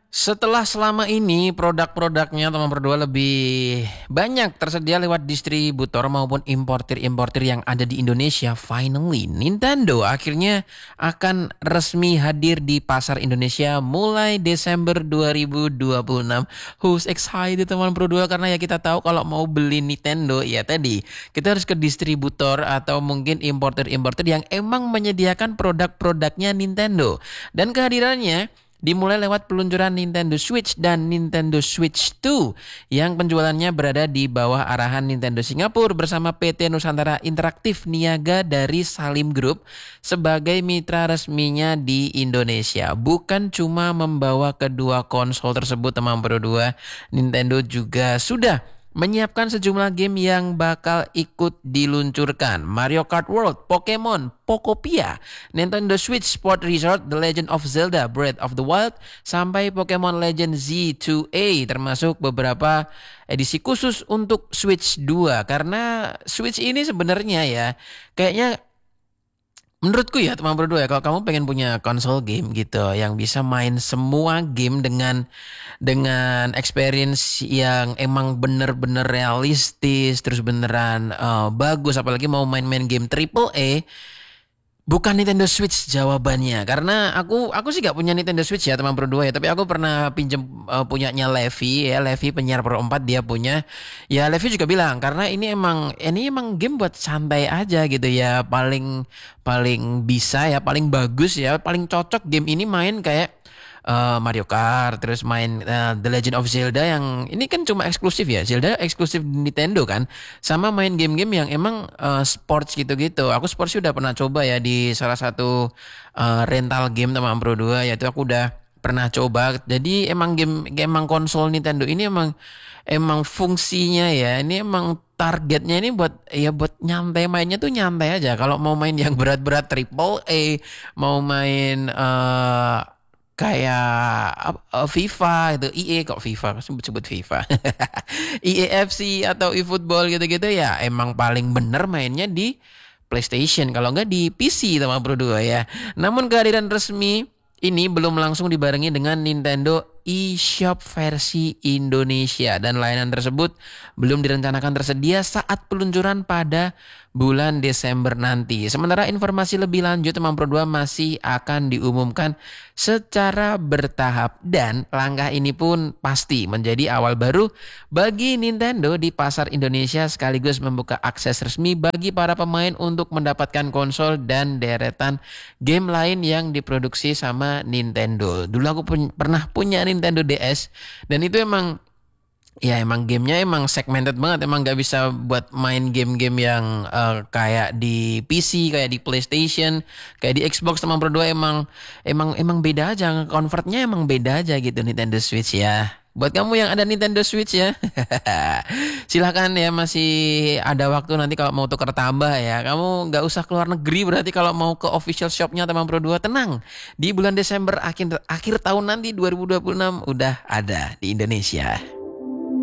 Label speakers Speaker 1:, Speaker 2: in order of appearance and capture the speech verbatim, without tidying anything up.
Speaker 1: Setelah selama ini produk-produknya teman berdua lebih banyak tersedia lewat distributor maupun importir-importir yang ada di Indonesia, finally Nintendo akhirnya akan resmi hadir di pasar Indonesia mulai Desember dua ribu dua puluh enam. Who's excited teman berdua, karena ya kita tahu kalau mau beli Nintendo ya tadi kita harus ke distributor atau mungkin importir-importir yang emang menyediakan produk-produknya Nintendo. Dan kehadirannya dimulai lewat peluncuran Nintendo Switch dan Nintendo Switch dua yang penjualannya berada di bawah arahan Nintendo Singapura bersama P T Nusantara Interaktif Niaga dari Salim Group sebagai mitra resminya di Indonesia. Bukan cuma membawa kedua konsol tersebut teman berdua, Nintendo juga sudah menyiapkan sejumlah game yang bakal ikut diluncurkan. Mario Kart World, Pokemon, Pokopia, Nintendo Switch Sport Resort, The Legend of Zelda Breath of the Wild, sampai Pokemon Legend Z dua A, termasuk beberapa edisi khusus untuk Switch dua. Karena Switch ini sebenarnya ya, kayaknya menurutku ya teman berdua ya, kalau kamu pengen punya konsol game gitu yang bisa main semua game dengan dengan experience yang emang bener-bener realistis, terus beneran uh, bagus, apalagi mau main-main game triple A, bukan Nintendo Switch jawabannya. Karena aku aku sih gak punya Nintendo Switch ya teman berdua ya, tapi aku pernah pinjem uh, punyanya Levi ya, Levi penyiar Pro empat dia punya. Ya Levi juga bilang karena ini emang ini emang game buat santai aja gitu ya, paling paling bisa ya, paling bagus ya, paling cocok game ini main kayak Uh, Mario Kart, terus main uh, The Legend of Zelda yang ini kan cuma eksklusif ya, Zelda eksklusif Nintendo kan, sama main game-game yang emang uh, sports gitu-gitu. Aku sports udah pernah coba ya di salah satu uh, rental game teman Pro dua, yaitu aku udah pernah coba. Jadi emang game, emang konsol Nintendo ini emang emang fungsinya ya, ini emang targetnya ini buat ya buat nyantai, mainnya tuh nyantai aja. Kalau mau main yang berat-berat triple A, mau main uh, kayak uh, FIFA itu, E A kok FIFA sebut-sebut FIFA, E A F C atau eFootball gitu-gitu ya, emang paling bener mainnya di PlayStation kalau enggak di P C teman bro dua ya. Namun kehadiran resmi ini belum langsung dibarengi dengan Nintendo eShop versi Indonesia, dan layanan tersebut belum direncanakan tersedia saat peluncuran pada bulan Desember nanti. Sementara informasi lebih lanjut teman Pro dua masih akan diumumkan secara bertahap, dan langkah ini pun pasti menjadi awal baru bagi Nintendo di pasar Indonesia sekaligus membuka akses resmi bagi para pemain untuk mendapatkan konsol dan deretan game lain yang diproduksi sama Nintendo. Dulu aku pun pernah punya Nintendo D S, dan itu emang ya emang gamenya emang segmented banget, emang gak bisa buat main game-game yang uh, kayak di P C, kayak di PlayStation, kayak di Xbox teman berdua. Emang emang emang beda aja, convertnya emang beda aja gitu Nintendo Switch ya. Buat kamu yang ada Nintendo Switch ya, silahkan ya, masih ada waktu nanti kalau mau tuker tambah ya. Kamu gak usah keluar negeri berarti kalau mau ke official shopnya teman Pro dua. Tenang, di bulan Desember akhir akhir tahun nanti dua ribu dua puluh enam udah ada di Indonesia.